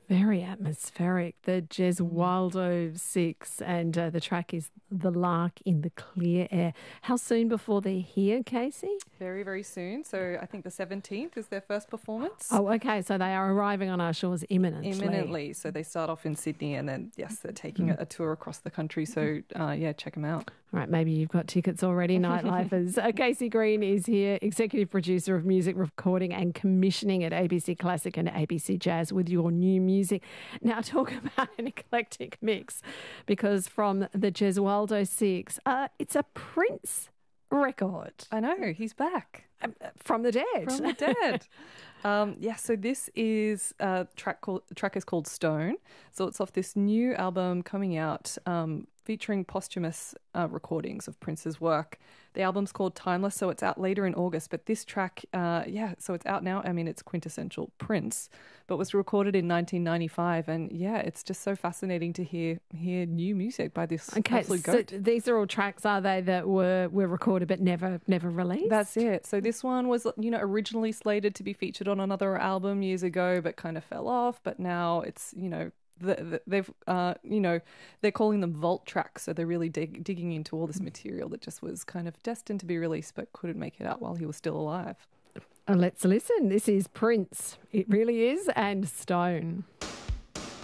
Very atmospheric. The Gesualdo 6 and the track is The Lark in the Clear Air. How soon before they're here, Casey? Very, very soon. So I think the 17th is their first performance. Oh, okay. So they are arriving on our shores imminently. Imminently. So they start off in Sydney and then, yes, they're taking a tour across the country. So, yeah, check them out. All right, maybe you've got tickets already, Nightlifers. Casey Green is here, executive producer of music recording and commissioning at ABC Classic and ABC Jazz with your new music. Now talk about an eclectic mix, because from the Gesualdo 6, it's a Prince record. I know, he's back. From the dead. From the dead. So this is the track is called Stone. So it's off this new album coming out featuring posthumous recordings of Prince's work. The album's called Timeless, so it's out later in August. But this track, so it's out now. I mean, it's quintessential Prince, but was recorded in 1995. And yeah, it's just so fascinating to hear new music by this absolute goat. So these are all tracks, are they, that were recorded but never released? That's it. So this one was, originally slated to be featured on another album years ago, but kind of fell off. But now it's, they've they're calling them vault tracks, so they're really digging into all this material that just was kind of destined to be released but couldn't make it out while he was still alive. Let's listen. This is Prince. It really is, and Stone.